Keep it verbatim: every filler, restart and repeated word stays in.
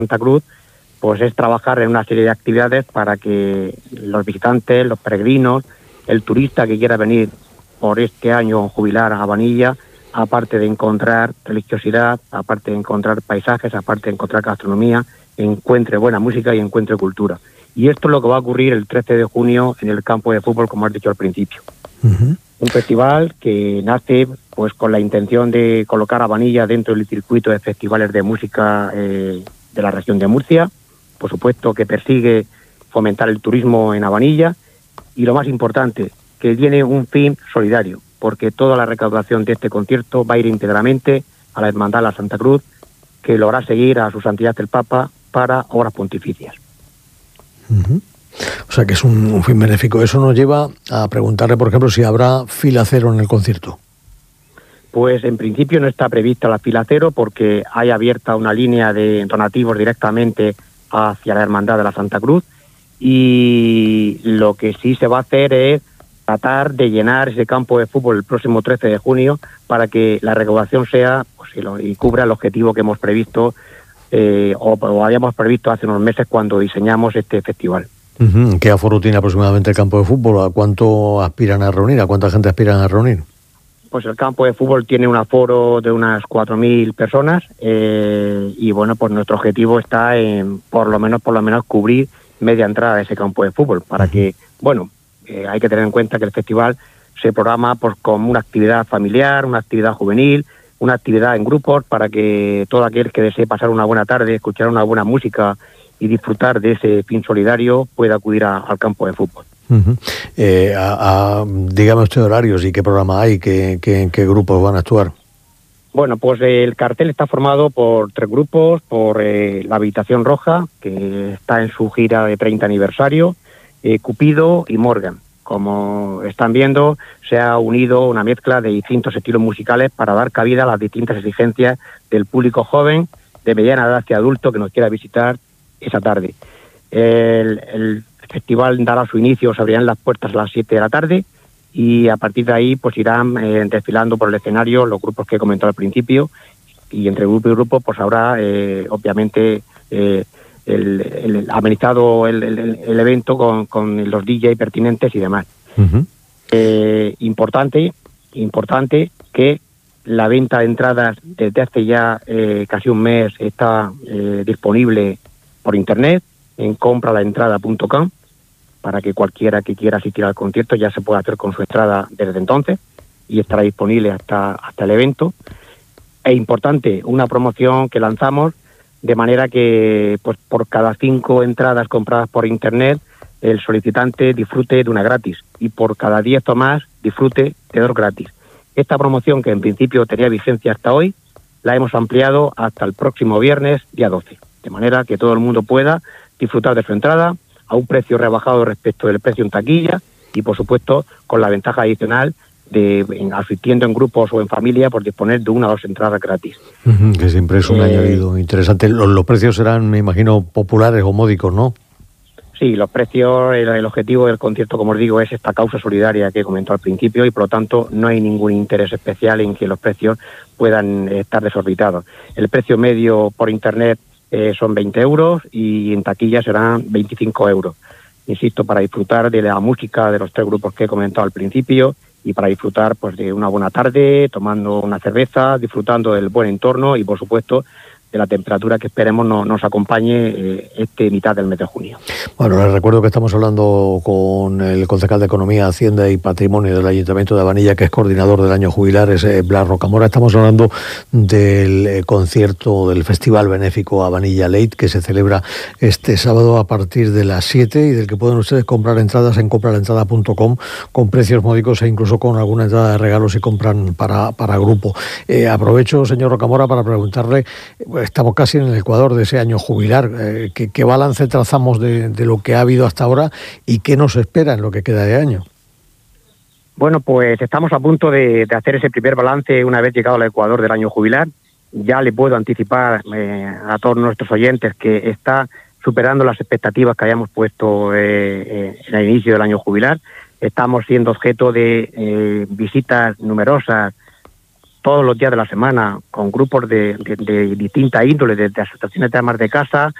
Santa Cruz, pues es trabajar en una serie de actividades para que los visitantes, los peregrinos, el turista que quiera venir por este año jubilar a Vanilla, aparte de encontrar religiosidad, aparte de encontrar paisajes, aparte de encontrar gastronomía, encuentre buena música y encuentre cultura. Y esto es lo que va a ocurrir el trece de junio en el campo de fútbol, como has dicho al principio. Uh-huh. Un festival que nace pues con la intención de colocar a Vanilla dentro del circuito de festivales de música eh, de la región de Murcia, por supuesto que persigue fomentar el turismo en Vanilla, y lo más importante, que tiene un fin solidario, porque toda la recaudación de este concierto va a ir íntegramente a la Hermandad de la Santa Cruz, que lo hará seguir a su santidad el Papa para obras pontificias. Uh-huh. O sea que es un, un fin benéfico. Eso nos lleva a preguntarle, por ejemplo, si habrá fila cero en el concierto. Pues en principio no está prevista la fila cero porque hay abierta una línea de donativos directamente hacia la Hermandad de la Santa Cruz, y lo que sí se va a hacer es tratar de llenar ese campo de fútbol el próximo trece de junio para que la recaudación sea pues, y cubra el objetivo que hemos previsto eh, o, o habíamos previsto hace unos meses cuando diseñamos este festival. Uh-huh. ¿Qué aforo tiene aproximadamente el campo de fútbol? ¿A cuánto aspiran a reunir? ¿A cuánta gente aspiran a reunir? Pues el campo de fútbol tiene un aforo de unas cuatro mil personas eh, y bueno, pues nuestro objetivo está en por lo menos por lo menos cubrir media entrada de ese campo de fútbol para uh-huh. que, bueno, eh, hay que tener en cuenta que el festival se programa pues como una actividad familiar, una actividad juvenil, una actividad en grupos para que todo aquel que desee pasar una buena tarde, escuchar una buena música y disfrutar de ese fin solidario pueda acudir a, al campo de fútbol. Uh-huh. Eh, a, a, dígame usted horarios y qué programa hay, qué, qué, qué grupos van a actuar. Bueno, pues eh, el cartel está formado por tres grupos, por eh, la Habitación Roja, que está en su gira de treinta aniversario, eh, Cupido y Morgan. Como están viendo, se ha unido una mezcla de distintos estilos musicales para dar cabida a las distintas exigencias del público joven, de mediana edad y adulto que nos quiera visitar esa tarde. El, el festival dará su inicio, se abrirán las puertas a las siete de la tarde y a partir de ahí pues irán eh, desfilando por el escenario los grupos que he comentado al principio, y entre grupo y grupo pues habrá eh, obviamente eh, el, el amenizado el, el, el evento con, con los D J pertinentes y demás. Uh-huh. Eh, importante, importante que la venta de entradas desde hace ya eh, casi un mes está eh, disponible por internet en compralaentrada punto com para que cualquiera que quiera asistir al concierto ya se pueda hacer con su entrada desde entonces y estará disponible hasta, hasta el evento. Es importante una promoción que lanzamos de manera que pues por cada cinco entradas compradas por internet el solicitante disfrute de una gratis y por cada diez o más disfrute de dos gratis. Esta promoción, que en principio tenía vigencia hasta hoy, la hemos ampliado hasta el próximo viernes, día doce, de manera que todo el mundo pueda disfrutar de su entrada a un precio rebajado respecto del precio en taquilla y, por supuesto, con la ventaja adicional de, en, asistiendo en grupos o en familia, por disponer de una o dos entradas gratis. Uh-huh, que siempre es un eh, añadido interesante. Los, los precios serán, me imagino, populares o módicos, ¿no? Sí, los precios, el, el objetivo del concierto, como os digo, es esta causa solidaria que he comentado al principio y, por lo tanto, no hay ningún interés especial en que los precios puedan estar desorbitados. El precio medio por internet eh, son veinte euros y en taquilla serán veinticinco euros. Insisto, para disfrutar de la música de los tres grupos que he comentado al principio y para disfrutar pues de una buena tarde, tomando una cerveza, disfrutando del buen entorno y, por supuesto, de la temperatura que esperemos no, nos acompañe eh, este mitad del mes de junio. Bueno, les recuerdo que estamos hablando con el concejal de Economía, Hacienda y Patrimonio del Ayuntamiento de Vanilla, que es coordinador del año jubilar, es eh, Blas Rocamora. Estamos hablando del eh, concierto del Festival Benéfico a Vanilla Late, que se celebra este sábado a partir de las siete y del que pueden ustedes comprar entradas en compralaentrada punto com con precios módicos e incluso con alguna entrada de regalo si compran para, para grupo. Eh, aprovecho, señor Rocamora, para preguntarle... Estamos casi en el ecuador de ese año jubilar. Eh, ¿qué, ¿Qué balance trazamos de, de lo que ha habido hasta ahora y qué nos espera en lo que queda de año? Bueno, pues estamos a punto de, de hacer ese primer balance una vez llegado al ecuador del año jubilar. Ya le puedo anticipar eh, a todos nuestros oyentes que está superando las expectativas que habíamos puesto eh, eh, en el inicio del año jubilar. Estamos siendo objeto de eh, visitas numerosas todos los días de la semana con grupos de, de, de distintas índoles, desde asociaciones de amas de casa